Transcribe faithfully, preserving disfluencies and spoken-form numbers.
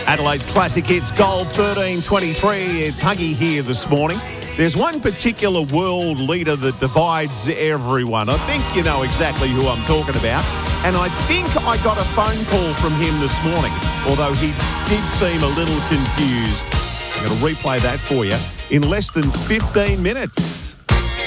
Adelaide's Classic Hits Gold thirteen twenty-three. It's Huggy here this morning. There's one particular world leader that divides everyone. I think you know exactly who I'm talking about. And I think I got a phone call from him this morning, although he did seem a little confused. I'm going to replay that for you in less than fifteen minutes.